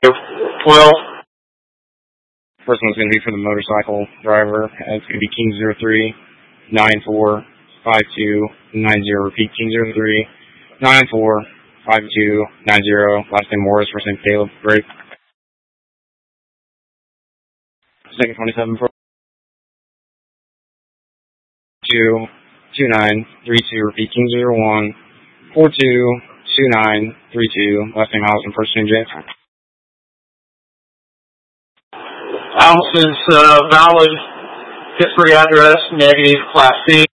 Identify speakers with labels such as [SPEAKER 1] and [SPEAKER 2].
[SPEAKER 1] Well,
[SPEAKER 2] first one's going to be for the motorcycle driver. It's going to be King 03-945290. Repeat, King 03-945290. Last name Morris, first name Caleb. Great. Second 27 for 2932. Repeat, King 01-422932. Last name Allison, first name Jackson.
[SPEAKER 1] Allison's valid history address, negative, Class C.